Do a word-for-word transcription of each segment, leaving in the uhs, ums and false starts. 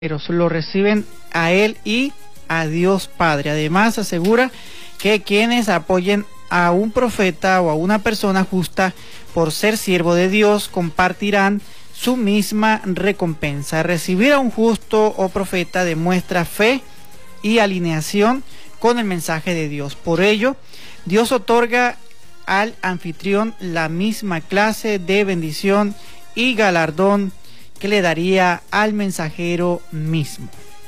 lo reciben a él y a Dios Padre. Además, asegura que quienes apoyen a un profeta o a una persona justa por ser siervo de Dios compartirán su misma recompensa. Recibir a un justo o profeta demuestra fe y alineación con el mensaje de Dios. Por ello, Dios otorga al anfitrión la misma clase de bendición y galardón que le daría al mensajero mismo.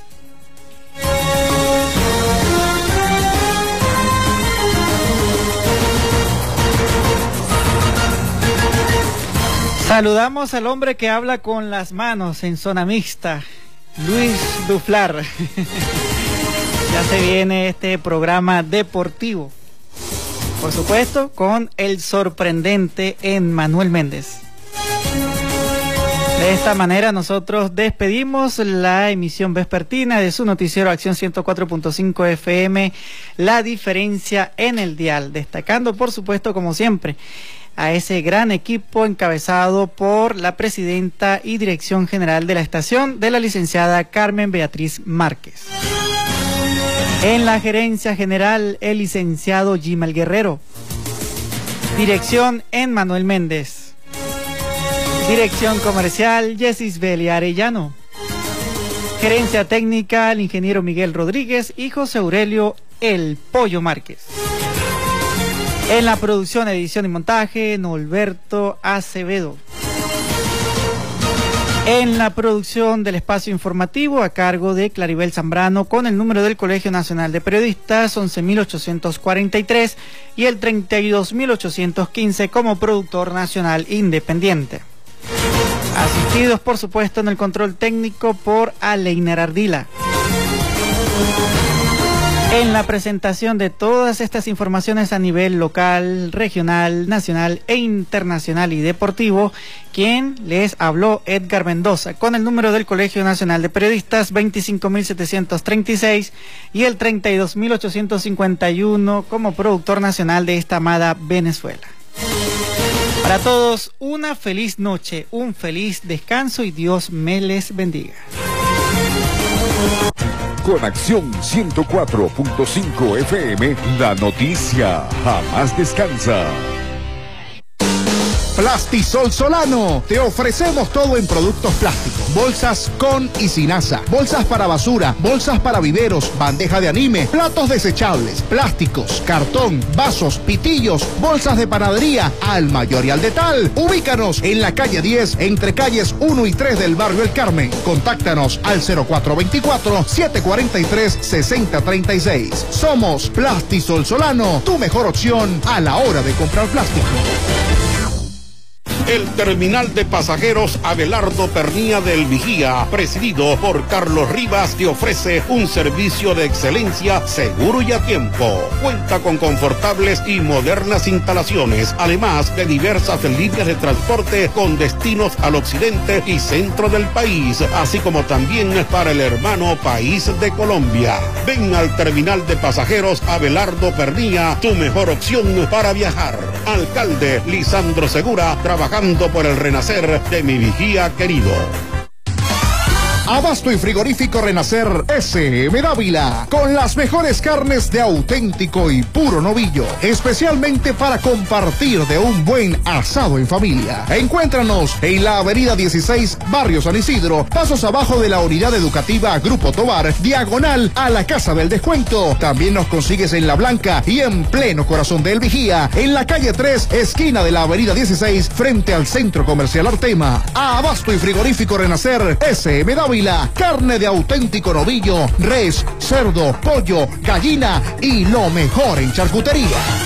Saludamos al hombre que habla con las manos en zona mixta, Luis Duflar. Ya se viene este programa deportivo, por supuesto, con el sorprendente Emmanuel Méndez. De esta manera nosotros despedimos la emisión vespertina de su noticiero Acción ciento cuatro punto cinco F M, La Diferencia en el Dial, destacando por supuesto como siempre a ese gran equipo encabezado por la presidenta y dirección general de la estación, de la licenciada Carmen Beatriz Márquez. En la gerencia general, el licenciado Gimel Guerrero. Dirección, Emmanuel Méndez. Dirección comercial, Yesisbel Arellano. Gerencia técnica, el ingeniero Miguel Rodríguez y José Aurelio El Pollo Márquez. En la producción, edición y montaje, Norberto Acevedo. En la producción del espacio informativo, a cargo de Claribel Zambrano, con el número del Colegio Nacional de Periodistas once mil ochocientos cuarenta y tres y el treinta y dos mil ochocientos quince como productor nacional independiente. Asistidos, por supuesto, en el control técnico por Aleiner Ardila. En la presentación de todas estas informaciones a nivel local, regional, nacional e internacional y deportivo, quien les habló, Edgar Mendoza, con el número del Colegio Nacional de Periodistas veinticinco mil setecientos treinta y seis y el treinta y dos mil ochocientos cincuenta y uno como productor nacional de esta amada Venezuela. Para todos, una feliz noche, un feliz descanso y Dios me les bendiga. Con Acción ciento cuatro punto cinco F M, la noticia jamás descansa. Plastisol Solano, te ofrecemos todo en productos plásticos, bolsas con y sin asa, bolsas para basura, bolsas para viveros, bandeja de anime, platos desechables, plásticos, cartón, vasos, pitillos, bolsas de panadería, al mayor y al detal. Ubícanos en la calle diez, entre calles uno y tres del barrio El Carmen. Contáctanos al cero cuatro dos cuatro, siete cuatro tres, seis cero tres seis. Somos Plastisol Solano, tu mejor opción a la hora de comprar plástico. El terminal de pasajeros Abelardo Pernía del Vigía, presidido por Carlos Rivas, te ofrece un servicio de excelencia seguro y a tiempo. Cuenta con confortables y modernas instalaciones, además de diversas líneas de transporte con destinos al occidente y centro del país, así como también para el hermano país de Colombia. Ven al terminal de pasajeros Abelardo Pernía, tu mejor opción para viajar. Alcalde Lisandro Segura, trabajando por el renacer de mi Vigía querido. Abasto y frigorífico Renacer S M Dávila, con las mejores carnes de auténtico y puro novillo, especialmente para compartir de un buen asado en familia. Encuéntranos en la avenida dieciséis, barrio San Isidro, pasos abajo de la unidad educativa Grupo Tobar, diagonal a la Casa del Descuento. También nos consigues en La Blanca y en pleno corazón del Vigía, en la calle tres, esquina de la avenida dieciséis, frente al Centro Comercial Artema. Abasto y frigorífico Renacer S M Dávila, carne de auténtico novillo, res, cerdo, pollo, gallina y lo mejor en charcutería.